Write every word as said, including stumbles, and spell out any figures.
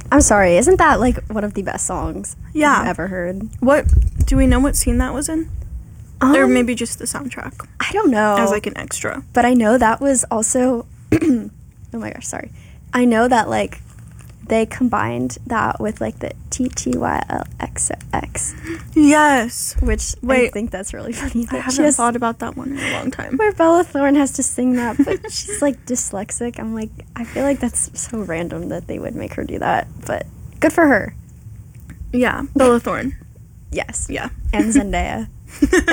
I'm sorry, isn't that like one of the best songs Yeah. I've ever heard? What, do we know what scene that was in? Um, Or maybe just the soundtrack I don't know. as like an extra. But I know that was also, oh my gosh, sorry. I know that like they combined that with like the T T Y L X X, Yes. which I Wait. think that's really funny. I that haven't she has- thought about that one in a long time. where Bella Thorne has to sing that, but she's like dyslexic. I'm like, I feel like that's so random that they would make her do that, but good for her. Yeah, Bella Thorne. Yes. Yeah. And Zendaya.